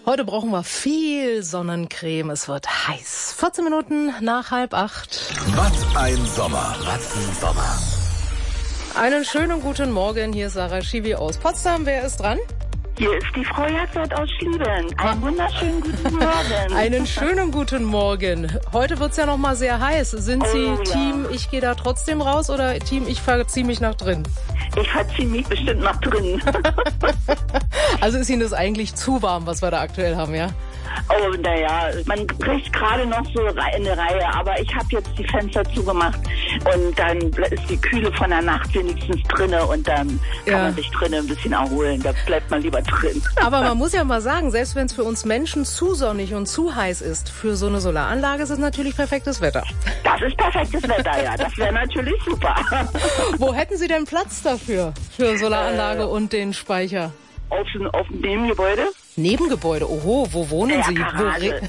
Heute brauchen wir viel Sonnencreme. Es wird heiß. 14 Minuten nach 7:30. Was ein Sommer. Was ein Sommer. Einen schönen guten Morgen. Hier ist Sarah Schiwi aus Potsdam. Wer ist dran? Hier ist die Frau Jagdwort aus Schlieben. Einen wunderschönen guten Morgen. Einen schönen guten Morgen. Heute wird's ja noch mal sehr heiß. Sind Sie ja. Team, ich gehe da trotzdem raus oder Team, ich verziehe mich nach drin? Ich verziehe mich bestimmt nach drinnen. Also ist Ihnen das eigentlich zu warm, was wir da aktuell haben, ja? Oh, naja, man kriegt gerade noch so eine Reihe, aber ich habe jetzt die Fenster zugemacht und dann ist die Kühle von der Nacht wenigstens drinne und dann kann man sich drinnen ein bisschen erholen. Da bleibt man lieber drin. Aber man muss ja mal sagen, selbst wenn es für uns Menschen zu sonnig und zu heiß ist, für so eine Solaranlage ist es natürlich perfektes Wetter. Das ist perfektes Wetter, ja. Das wäre natürlich super. Wo hätten Sie denn Platz dafür? Für Solaranlage und den Speicher? Auf dem Nebengebäude? Nebengebäude? Oho, wo wohnen Sie? Garage.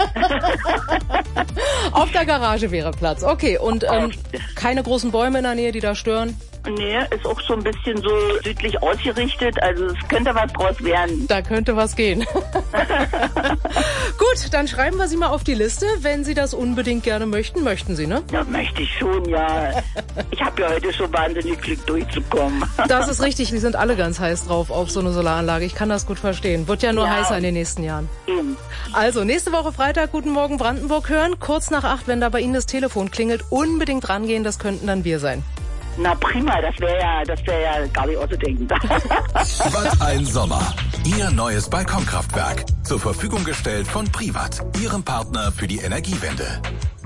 Auf der Garage wäre Platz. Okay, und keine großen Bäume in der Nähe, die da stören? Nee, ist auch so ein bisschen so südlich ausgerichtet, also es könnte was draus werden. Da könnte was gehen. Gut, dann schreiben wir Sie mal auf die Liste, wenn Sie das unbedingt gerne möchten. Möchten Sie, ne? Ja, möchte ich schon, ja. Ich habe ja heute schon wahnsinnig Glück durchzukommen. Das ist richtig, wir sind alle ganz heiß drauf auf so eine Solaranlage. Ich kann das gut verstehen. Wird ja nur heißer in den nächsten Jahren. Eben. Also, nächste Woche Freitag, Guten Morgen Brandenburg hören. Kurz nach 8, wenn da bei Ihnen das Telefon klingelt, unbedingt rangehen, das könnten dann wir sein. Na prima, das wäre ja gar nicht auszudenken. Was ein Sommer. Ihr neues Balkonkraftwerk. Zur Verfügung gestellt von Privat, Ihrem Partner für die Energiewende.